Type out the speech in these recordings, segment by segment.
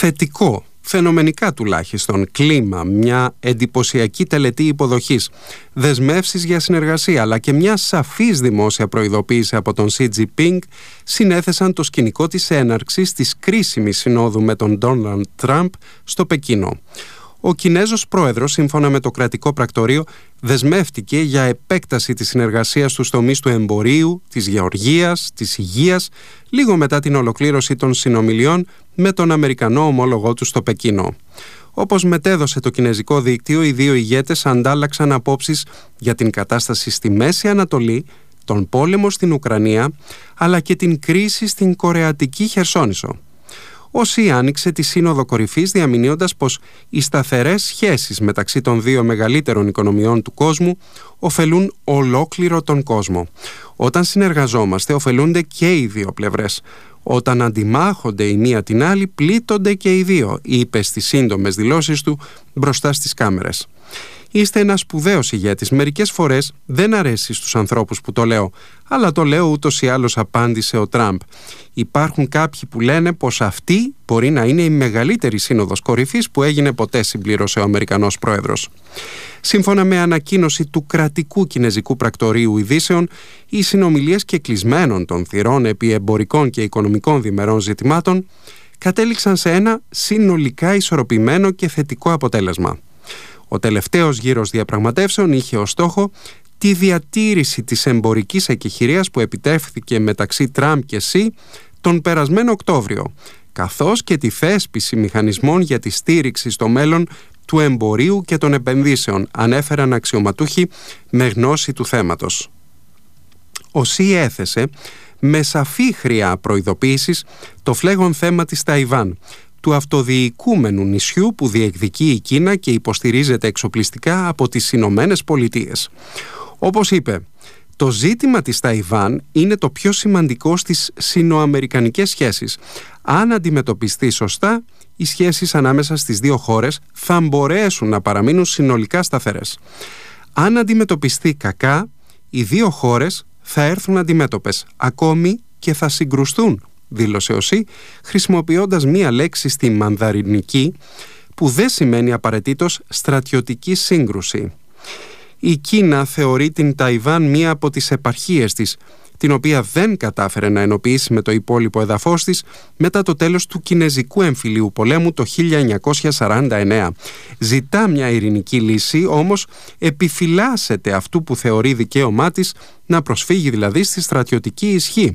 θετικό, φαινομενικά τουλάχιστον, κλίμα, μια εντυπωσιακή τελετή υποδοχής, δεσμεύσεις για συνεργασία, αλλά και μια σαφής δημόσια προειδοποίηση από τον Xi Jinping συνέθεσαν το σκηνικό της έναρξης της κρίσιμης συνόδου με τον Donald Trump στο Πεκίνο. Ο Κινέζος πρόεδρος, σύμφωνα με το κρατικό πρακτορείο, δεσμεύτηκε για επέκταση της συνεργασίας στους τομείς του εμπορίου, της γεωργίας, της υγείας, λίγο μετά την ολοκλήρωση των συνομιλιών με τον Αμερικανό ομόλογό του στο Πεκίνο. Όπως μετέδωσε το κινέζικο δίκτυο, οι δύο ηγέτες αντάλλαξαν απόψεις για την κατάσταση στη Μέση Ανατολή, τον πόλεμο στην Ουκρανία, αλλά και την κρίση στην Κορεατική Χερσόνησο. Ο Xi άνοιξε τη Σύνοδο Κορυφής διαμηνύοντας πως οι σταθερές σχέσεις μεταξύ των δύο μεγαλύτερων οικονομιών του κόσμου ωφελούν ολόκληρο τον κόσμο. Όταν συνεργαζόμαστε, ωφελούνται και οι δύο πλευρές. Όταν αντιμάχονται η μία την άλλη, πλήττονται και οι δύο, είπε στις σύντομες δηλώσεις του μπροστά στις κάμερες. Είστε ένας σπουδαίος ηγέτης. Μερικές φορές δεν αρέσει στους ανθρώπους που το λέω, αλλά το λέω ούτως ή άλλως, απάντησε ο Τραμπ. Υπάρχουν κάποιοι που λένε πως αυτή μπορεί να είναι η μεγαλύτερη σύνοδος κορυφής που έγινε ποτέ, συμπλήρωσε ο Αμερικανός πρόεδρος. Σύμφωνα με ανακοίνωση του κρατικού κινέζικου πρακτορείου ειδήσεων, οι συνομιλίες κεκλεισμένων των θυρών επί εμπορικών και οικονομικών διμερών ζητημάτων κατέληξαν σε ένα συνολικά ισορροπημένο και θετικό αποτέλεσμα. Ο τελευταίος γύρος διαπραγματεύσεων είχε ως στόχο τη διατήρηση της εμπορικής εκεχηρίας που επιτεύχθηκε μεταξύ Τραμπ και Xi τον περασμένο Οκτώβριο, καθώς και τη θέσπιση μηχανισμών για τη στήριξη στο μέλλον του εμπορίου και των επενδύσεων, ανέφεραν αξιωματούχοι με γνώση του θέματος. Ο Xi έθεσε με σαφή χρειά προειδοποίησης το φλέγον θέμα της Ταϊβάν, του αυτοδιοικούμενου νησιού που διεκδικεί η Κίνα και υποστηρίζεται εξοπλιστικά από τις Ηνωμένες Πολιτείες. Όπως είπε, το ζήτημα της Ταϊβάν είναι το πιο σημαντικό στις σινοαμερικανικές σχέσεις. Αν αντιμετωπιστεί σωστά, οι σχέσεις ανάμεσα στις δύο χώρες θα μπορέσουν να παραμείνουν συνολικά σταθερές. Αν αντιμετωπιστεί κακά, οι δύο χώρες θα έρθουν αντιμέτωπες, ακόμη και θα συγκρουστούν, δήλωσε ο Xi, χρησιμοποιώντας μία λέξη στη μανδαρινική που δεν σημαίνει απαραίτητος στρατιωτική σύγκρουση. Η Κίνα θεωρεί την Ταϊβάν μία από τις επαρχίες της, την οποία δεν κατάφερε να ενοποιήσει με το υπόλοιπο εδαφός της μετά το τέλος του Κινεζικού εμφυλίου πολέμου το 1949. Ζητά μια ειρηνική λύση, όμως επιφυλάσσεται αυτού που θεωρεί δικαίωμά της να προσφύγει δηλαδή στη στρατιωτική ισχύ.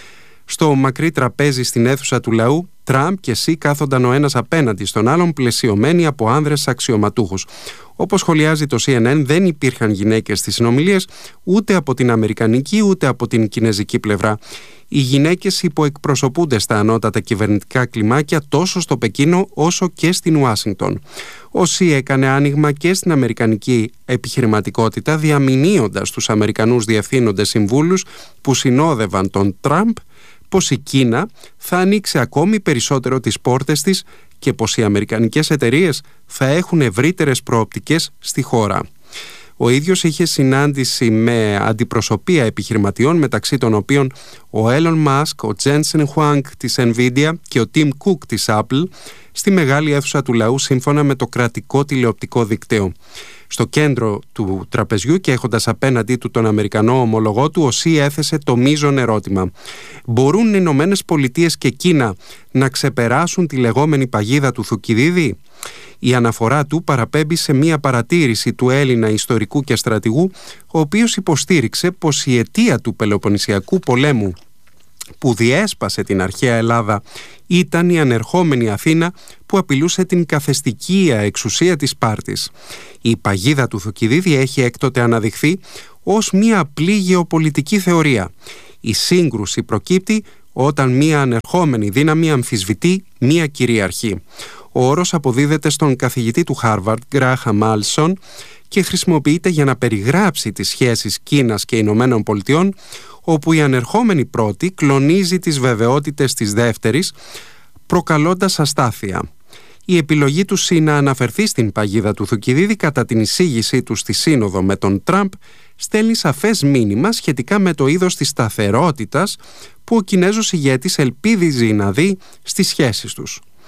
Στο μακρύ τραπέζι στην αίθουσα του λαού, Τραμπ και Xi κάθονταν ο ένας απέναντι στον άλλον, πλαισιωμένοι από άνδρες αξιωματούχους. Όπως σχολιάζει το CNN, δεν υπήρχαν γυναίκες στις συνομιλίες ούτε από την αμερικανική ούτε από την κινεζική πλευρά. Οι γυναίκες υποεκπροσωπούνται στα ανώτατα κυβερνητικά κλιμάκια τόσο στο Πεκίνο όσο και στην Ουάσιγκτον. Ο Xi έκανε άνοιγμα και στην αμερικανική επιχειρηματικότητα, διαμηνύοντας τους Αμερικανούς διευθύνοντες συμβούλους που συνόδευαν τον Τραμπ πως η Κίνα θα ανοίξει ακόμη περισσότερο τις πόρτες της και πως οι αμερικανικές εταιρείες θα έχουν ευρύτερες προοπτικές στη χώρα. Ο ίδιος είχε συνάντηση με αντιπροσωπεία επιχειρηματιών, μεταξύ των οποίων ο Elon Musk, ο Jensen Huang της Nvidia και ο Tim Cook της Apple, στη μεγάλη αίθουσα του λαού σύμφωνα με το κρατικό τηλεοπτικό δίκτυο. Στο κέντρο του τραπεζιού και έχοντας απέναντί του τον Αμερικανό ομολογό του, ο Xi έθεσε το μείζον ερώτημα. Μπορούν οι Ηνωμένες Πολιτείες και Κίνα να ξεπεράσουν τη λεγόμενη παγίδα του Θουκυδίδη? Η αναφορά του παραπέμπει σε μία παρατήρηση του Έλληνα ιστορικού και στρατηγού, ο οποίος υποστήριξε πως η αιτία του Πελοποννησιακού πολέμου που διέσπασε την αρχαία Ελλάδα ήταν η ανερχόμενη Αθήνα που απειλούσε την καθεστική εξουσία της Σπάρτης. Η παγίδα του Θουκυδίδη έχει έκτοτε αναδειχθεί ως μία απλή γεωπολιτική θεωρία. Η σύγκρουση προκύπτει όταν μία ανερχόμενη δύναμη αμφισβητεί μία κυρίαρχη. Ο όρος αποδίδεται στον καθηγητή του Χάρβαρντ, Γκράχαμ Μάλσον, και χρησιμοποιείται για να περιγράψει τις σχέσεις Κίνας και Ηνωμένων Πολιτειών, όπου η ανερχόμενη πρώτη κλονίζει τις βεβαιότητες της δεύτερης, προκαλώντας αστάθεια. Η επιλογή του Xi να αναφερθεί στην παγίδα του Θουκυδίδη κατά την εισήγησή του στη σύνοδο με τον Τραμπ στέλνει σαφές μήνυμα σχετικά με το είδος της σταθερότητας που ο Κινέζος ηγέτης ελπίζει να δει στις σχέσεις τους.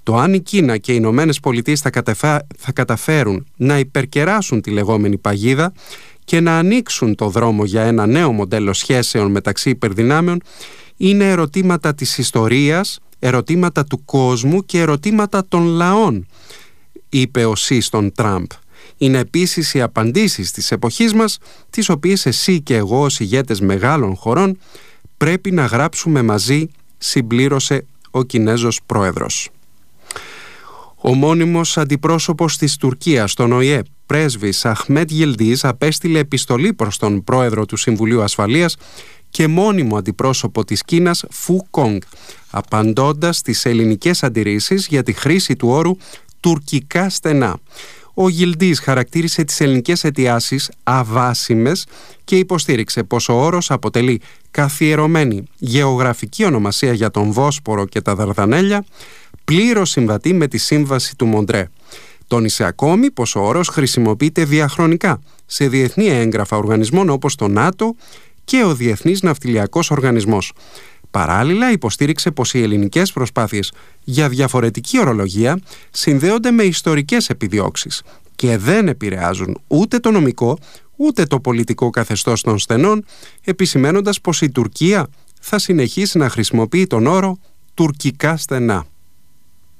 Το αν η Κίνα και οι Ηνωμένες Πολιτείες θα καταφέρουν να υπερκεράσουν τη λεγόμενη παγίδα και να ανοίξουν το δρόμο για ένα νέο μοντέλο σχέσεων μεταξύ υπερδυνάμεων είναι ερωτήματα της ιστορίας, ερωτήματα του κόσμου και ερωτήματα των λαών, είπε ο Σι στον Τραμπ. Είναι επίσης οι απαντήσεις της εποχής μας, τις οποίες εσύ και εγώ ως ηγέτες μεγάλων χωρών πρέπει να γράψουμε μαζί, συμπλήρωσε ο Κινέζος πρόεδρος. Ο μόνιμος αντιπρόσωπος της Τουρκίας στον ΟΗΕ, πρέσβης Αχμέτ Γιλντίζ, απέστειλε επιστολή προς τον πρόεδρο του Συμβουλίου Ασφαλείας και μόνιμο αντιπρόσωπο της Κίνας, Φου Κονγκ, απαντώντας στις ελληνικές αντιρρήσεις για τη χρήση του όρου «τουρκικά στενά». Ο Γιλντίζ χαρακτήρισε τις ελληνικές αιτιάσεις αβάσιμες και υποστήριξε πως ο όρος αποτελεί καθιερωμένη γεωγραφική ονομασία για τον Βόσπορο και τα Δαρδανέλια, πλήρως συμβατή με τη Σύμβαση του Μοντρέ. Τόνισε ακόμη πως ο όρος χρησιμοποιείται διαχρονικά σε διεθνή έγγραφα οργανισμών όπως το ΝΑΤΟ και ο Διεθνής Ναυτιλιακός Οργανισμός. Παράλληλα, υποστήριξε πως οι ελληνικές προσπάθειες για διαφορετική ορολογία συνδέονται με ιστορικές επιδιώξεις και δεν επηρεάζουν ούτε το νομικό ούτε το πολιτικό καθεστώς των στενών, επισημένοντας πως η Τουρκία θα συνεχίσει να χρησιμοποιεί τον όρο «τουρκικά στενά».